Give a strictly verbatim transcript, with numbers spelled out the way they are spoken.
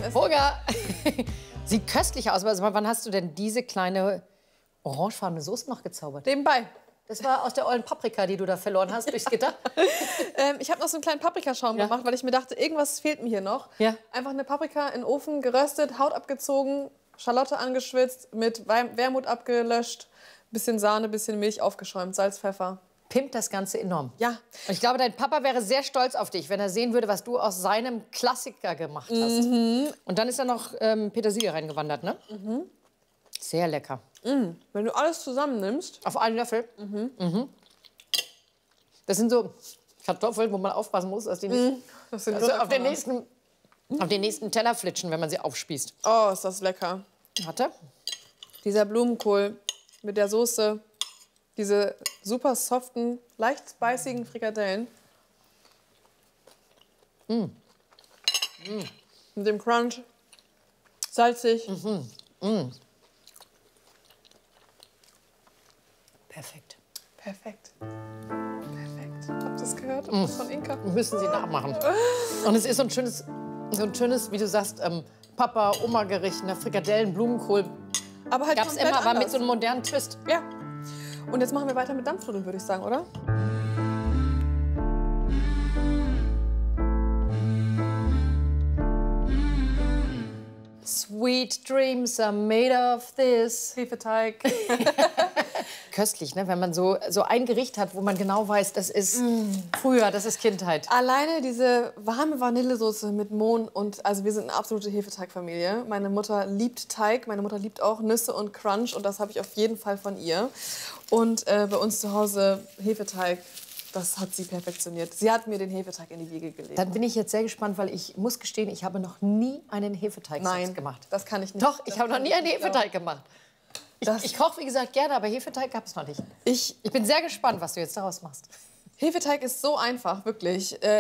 essen. Holger! Sieht köstlich aus, aber wann hast du denn diese kleine orangefarbene Soße noch gezaubert? Nebenbei. Das war aus der ollen Paprika, die du da verloren hast durchs Gitter? ähm, ich habe noch so einen kleinen Paprikaschaum ja. gemacht, weil ich mir dachte, irgendwas fehlt mir hier noch. Ja. Einfach eine Paprika in den Ofen geröstet, Haut abgezogen, Schalotte angeschwitzt, mit Wermut abgelöscht, bisschen Sahne, bisschen Milch aufgeschäumt, Salz, Pfeffer. Pimpt das Ganze enorm. Ja. Und ich glaube, dein Papa wäre sehr stolz auf dich, wenn er sehen würde, was du aus seinem Klassiker gemacht hast. Mhm. Und dann ist da noch ähm, Petersilie reingewandert, ne? Mhm. Sehr lecker. Mhm. Wenn du alles zusammennimmst. Auf einen Löffel? Mhm. Mhm. Das sind so Kartoffeln, wo man aufpassen muss, dass die nicht mhm. das sind also auf, den nächsten, auf den nächsten Teller flitschen, wenn man sie aufspießt. Oh, ist das lecker. Warte. Dieser Blumenkohl mit der Soße, diese super soften, leicht spicigen Frikadellen. Mm. Mm. Mit dem Crunch. Salzig. Mhm. Mm. Perfekt. Perfekt. Perfekt. Habt ihr das gehört? Mm. Das von Inka? Müssen Sie nachmachen. Und es ist so ein schönes, so ein schönes, wie du sagst, ähm, Papa-Oma-Gericht, ne? Frikadellen, Blumenkohl. Aber halt gab's immer, aber mit so einem modernen Twist. Ja. Und jetzt machen wir weiter mit Dampfnudeln, würde ich sagen, oder? Sweet dreams are made of this. Hefeteig. Köstlich, ne? Wenn man so, so ein Gericht hat, wo man genau weiß, das ist mm. früher, das ist Kindheit. Alleine diese warme Vanillesoße mit Mohn und, also wir sind eine absolute Hefeteigfamilie. Meine Mutter liebt Teig, meine Mutter liebt auch Nüsse und Crunch und das habe ich auf jeden Fall von ihr. Und äh, bei uns zu Hause Hefeteig, das hat sie perfektioniert. Sie hat mir den Hefeteig in die Wiege gelegt. Dann bin ich jetzt sehr gespannt, weil ich muss gestehen, ich habe noch nie einen Hefeteig Nein, gemacht. das kann ich nicht. Doch, ich habe noch nie einen Hefeteig gemacht. Ich, Das ich koche, wie gesagt, gerne, aber Hefeteig gab es noch nicht. Ich, ich bin sehr gespannt, was du jetzt daraus machst. Hefeteig ist so einfach, wirklich. Äh,